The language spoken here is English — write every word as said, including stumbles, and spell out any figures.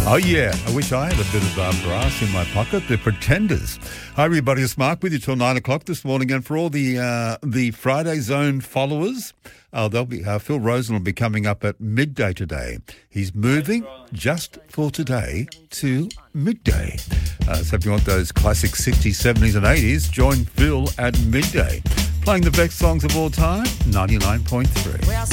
Oh, yeah. I wish I had a bit of uh, brass in my pocket. The Pretenders. Hi, everybody. It's Mark with you till nine o'clock this morning. And for all the uh, the Friday Zone followers, uh, they'll be uh, Phil Rosen will be coming up at midday today. He's moving just for today to midday. Uh, so if you want those classic sixties, seventies and eighties, join Phil at midday. Playing the best songs of all time, ninety-nine point three.